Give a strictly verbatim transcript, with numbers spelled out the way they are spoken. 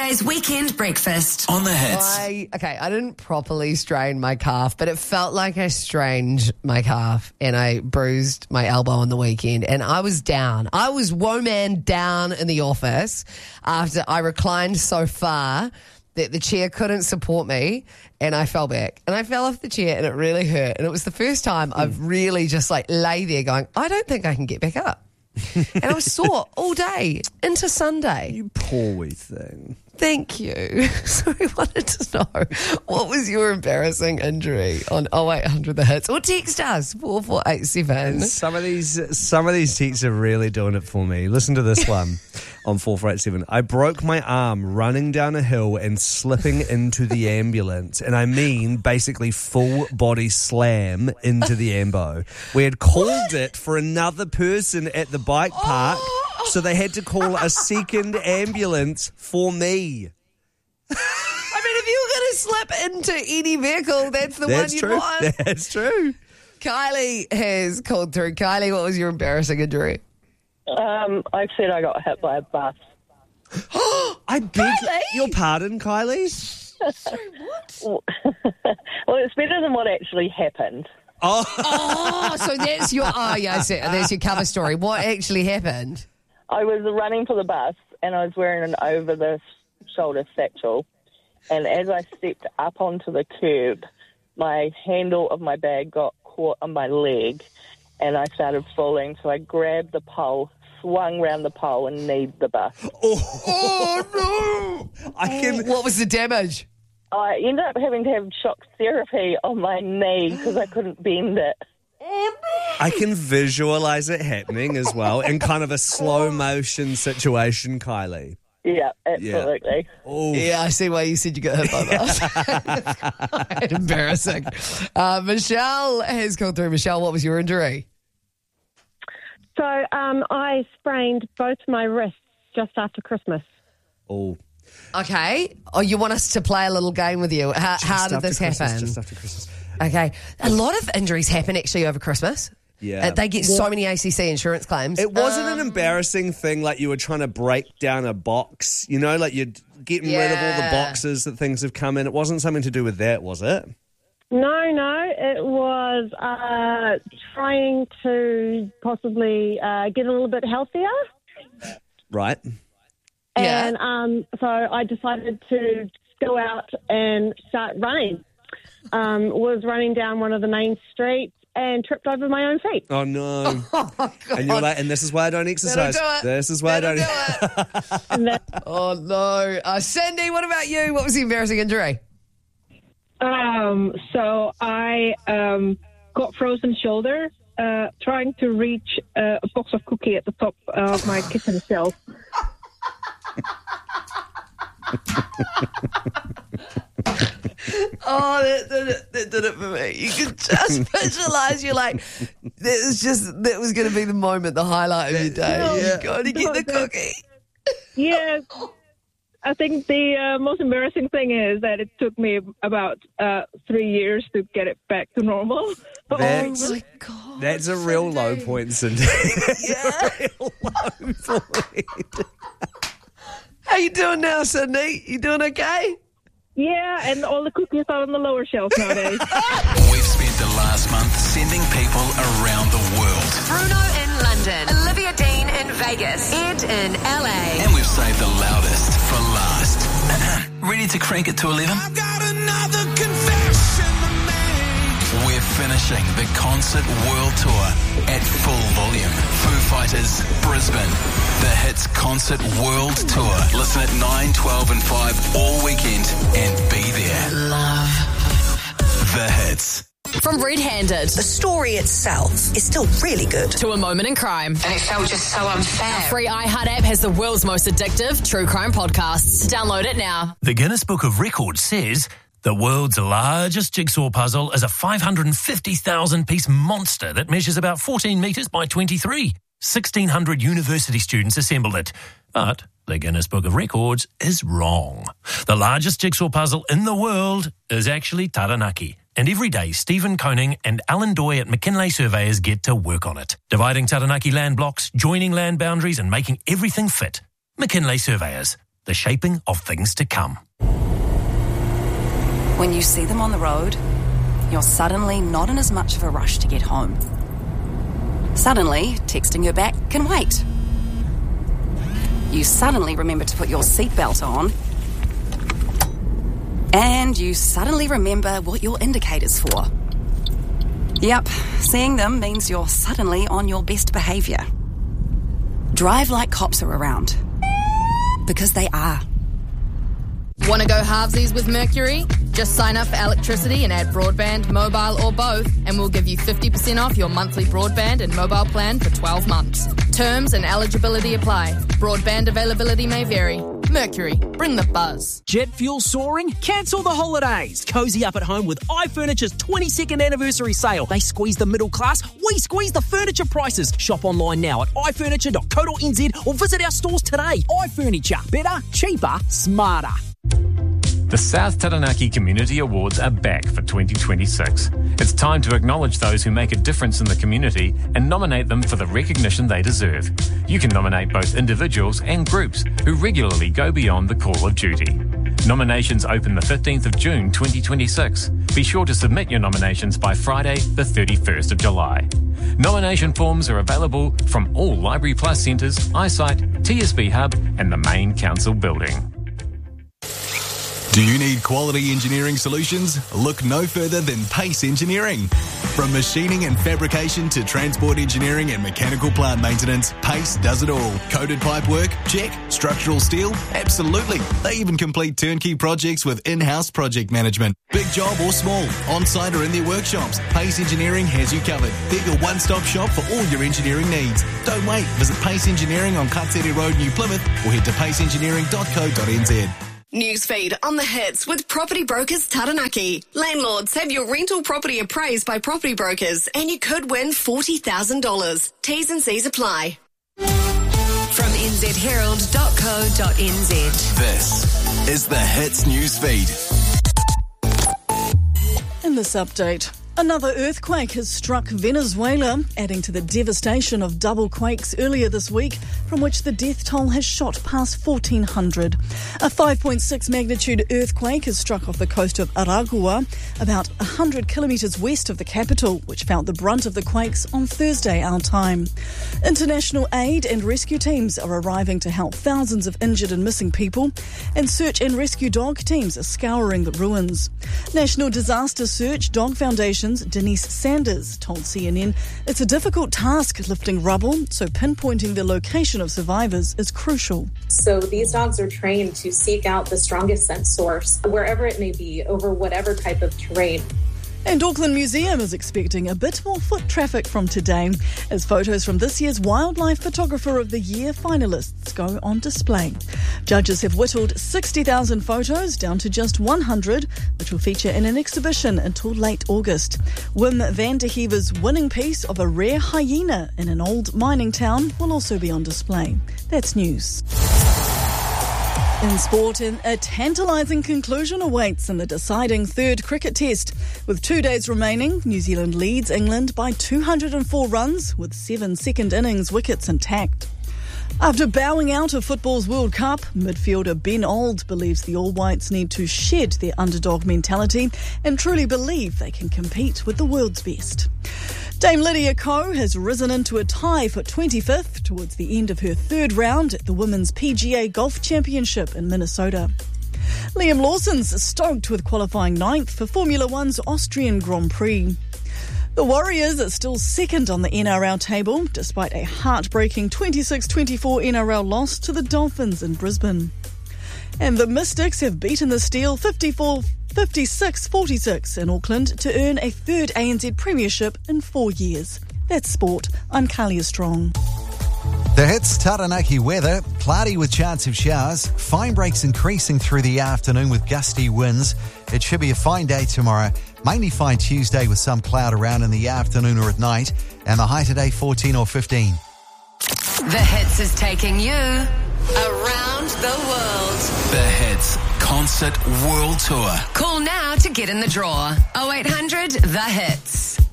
Surveys Weekend Breakfast. On the Hits. I, okay, I didn't properly strain my calf, but it felt like I strained my calf and I bruised my elbow on the weekend and I was down. I was woe-man down in the office after I reclined so far that the chair couldn't support me and I fell back. And I fell off the chair and it really hurt. And it was the first time mm. I've really just like lay there going, I don't think I can get back up. And I was sore all day into Sunday. You poor wee thing. Thank you. So I wanted to know, what was your embarrassing injury on oh eight hundred The Hits? Or text us, four four eight seven. Some of these some of these texts are really doing it for me. Listen to this one on four four eight seven. I broke my arm running down a hill and slipping into the ambulance. And I mean basically full body slam into the ambo. We had called what? it for another person at the bike park. Oh. So they had to call a second ambulance for me. I mean, if you were going to slip into any vehicle, that's the that's one you true. want. That's true. Kylie has called through. Kylie, what was your embarrassing injury? Um, I said I got hit by a bus. I beg Kylie? your pardon, Kylie? Sorry, what? Well, it's better than what actually happened. Oh, oh so that's your, oh, yeah, I see. That's your cover story. What actually happened? I was running for the bus and I was wearing an over-the-shoulder satchel. And as I stepped up onto the curb, my handle of my bag got caught on my leg and I started falling. So I grabbed the pole, swung round the pole and kneed the bus. Oh, oh no! I can. What was the damage? I ended up having to have shock therapy on my knee because I couldn't bend it. I can visualise it happening as well in kind of a slow motion situation, Kylie. Yeah, absolutely. Yeah, yeah I see why you said you got hit by that. Quite embarrassing. Uh, Michelle has called through. Michelle, what was your injury? So um, I sprained both my wrists just after Christmas. Oh. Okay. Oh, you want us to play a little game with you? How, how did this Christmas, happen? Just after Christmas. Okay. A lot of injuries happen actually over Christmas. Yeah. Uh, they get so many A C C insurance claims. It wasn't um, an embarrassing thing like you were trying to break down a box, you know, like you're getting yeah. rid of all the boxes that things have come in. It wasn't something to do with that, was it? No, no. It was uh, trying to possibly uh, get a little bit healthier. Right. And yeah. um, so I decided to go out and start running. Um, was running down one of the main streets and tripped over my own feet. Oh, no. Oh, and you're like, and this is why I don't exercise. Do it. This is why That'll I don't. Do it. Oh, no. Uh, Cindy, what about you? What was the embarrassing injury? Um, so I um, got frozen shoulder uh, trying to reach uh, a box of cookie at the top of my kitchen shelf. Oh, that did it. That did it for me. You could just visualise. You're like, that was just that was going to be the moment, the highlight of your day. No, you got to get the cookie. Yeah, I think the uh, most embarrassing thing is that it took me about uh, three years to get it back to normal. That's, oh my God, that's a real Cindy. low point, Cindy. That's Yeah. a real low point. How you doing now, Cindy? You doing okay? Yeah, and all the cookies are on the lower shelf nowadays. We've spent the last month sending people around the world. Bruno in London, Olivia Dean in Vegas, Ed in L A. And we've saved the loudest for last. Ready to crank it to eleven? I've got another confession to make. We're finishing the concert world tour at full volume. Foo Fighters, Brisbane. The Hits Concert World Tour. Listen at nine, twelve and five all weekend and be there. Love The Hits. From Red Handed. The story itself is still really good. To A Moment in Crime. And it felt just so unfair. Our free iHeart app has the world's most addictive true crime podcasts. Download it now. The Guinness Book of Records says the world's largest jigsaw puzzle is a five hundred fifty thousand piece monster that measures about fourteen metres by twenty-three. sixteen hundred university students assembled it. But the Guinness Book of Records is wrong. The largest jigsaw puzzle in the world is actually Taranaki. And every day, Stephen Koning and Alan Doy at McKinley Surveyors get to work on it, dividing Taranaki land blocks, joining land boundaries and making everything fit. McKinley Surveyors. the shaping of things to come. When you see them on the road, you're suddenly not in as much of a rush to get home. Suddenly, texting her back can wait. You suddenly remember to put your seatbelt on. And you suddenly remember what your indicator's for. Yep, seeing them means you're suddenly on your best behaviour. Drive like cops are around. Because they are. Want to go halvesies with Mercury? Just sign up for electricity and add broadband, mobile or both, and we'll give you fifty percent off your monthly broadband and mobile plan for twelve months. Terms and eligibility apply. Broadband availability may vary. Mercury, bring the buzz. Jet fuel soaring? Cancel the holidays. Cozy up at home with iFurniture's twenty-second anniversary sale. They squeeze the middle class, we squeeze the furniture prices. Shop online now at i furniture dot co dot n z or visit our stores today. iFurniture, better, cheaper, smarter. The South Taranaki Community Awards are back for twenty twenty-six. It's time to acknowledge those who make a difference in the community and nominate them for the recognition they deserve. You can nominate both individuals and groups who regularly go beyond the call of duty. Nominations open the fifteenth of June twenty twenty-six. Be sure to submit your nominations by Friday, the thirty-first of July. Nomination forms are available from all Library Plus centres, iSight, T S B Hub and the main council building. Do you need quality engineering solutions? Look no further than Pace Engineering. From machining and fabrication to transport engineering and mechanical plant maintenance, Pace does it all. Coated pipe work? Check. Structural steel? Absolutely. They even complete turnkey projects with in-house project management. Big job or small, on-site or in their workshops, Pace Engineering has you covered. They're your one-stop shop for all your engineering needs. Don't wait. Visit Pace Engineering on Katseri Road, New Plymouth, or head to pace engineering dot co dot n z. Newsfeed on the hits with Property Brokers Taranaki. Landlords, have your rental property appraised by Property Brokers and you could win forty thousand dollars. T's and C's apply. From n z herald dot co dot n z. This is the Hits Newsfeed. In this update, another earthquake has struck Venezuela, adding to the devastation of double quakes earlier this week, from which the death toll has shot past fourteen hundred. A five point six magnitude earthquake has struck off the coast of Aragua, about one hundred kilometres west of the capital, which felt the brunt of the quakes on Thursday our time. International aid and rescue teams are arriving to help thousands of injured and missing people, and search and rescue dog teams are scouring the ruins. National Disaster Search Dog Foundation Denise Sanders told C N N it's a difficult task lifting rubble, so pinpointing the location of survivors is crucial. So these dogs are trained to seek out the strongest scent source, wherever it may be, over whatever type of terrain. And Auckland Museum is expecting a bit more foot traffic from today, as photos from this year's Wildlife Photographer of the Year finalists go on display. Judges have whittled sixty thousand photos down to just one hundred, which will feature in an exhibition until late August. Wim van der Heever's winning piece of a rare hyena in an old mining town will also be on display. That's news. In sport, a tantalising conclusion awaits in the deciding third cricket test. With two days remaining, New Zealand leads England by two hundred four runs, with seven second innings wickets intact. After bowing out of football's World Cup, midfielder Ben Auld believes the All Whites need to shed their underdog mentality and truly believe they can compete with the world's best. Dame Lydia Ko has risen into a tie for twenty-fifth towards the end of her third round at the Women's P G A Golf Championship in Minnesota. Liam Lawson's stoked with qualifying ninth for Formula One's Austrian Grand Prix. The Warriors are still second on the N R L table, despite a heartbreaking twenty-six twenty-four N R L loss to the Dolphins in Brisbane. And the Mystics have beaten the Steel fifty-four fifty-six forty-six in Auckland to earn a third A N Z premiership in four years. That's sport. I'm Kalia Strong. The Hits Taranaki weather, cloudy with chance of showers, fine breaks increasing through the afternoon with gusty winds. It should be a fine day tomorrow, mainly fine Tuesday with some cloud around in the afternoon or at night, and the high today fourteen or fifteen. The Hits is taking you around the world. The Hits Concert World Tour. Call now to get in the draw. oh eight hundred The Hits.